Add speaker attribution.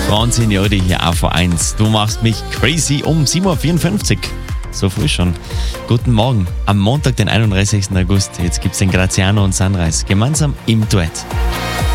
Speaker 1: Franz Signori hier auf 1. Du machst mich crazy um 7.54 Uhr. So früh schon. Guten Morgen. Am Montag, den 31. August. Jetzt gibt's den Graziano und Sunrise gemeinsam im Duett.